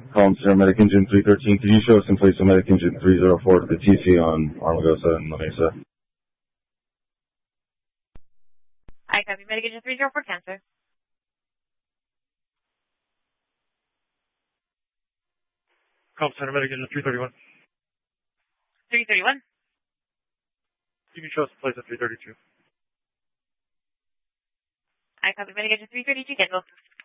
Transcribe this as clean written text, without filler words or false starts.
Column Center Medic Engine 313. Could you show us in place of Medic Engine 304 to the TC on Armagosa and La Mesa? I copy. Medic Engine 304, cancel. 'Center Medic Engine 331. 331. You can show us in place at 332. I copy. Medic Engine 332, cancel.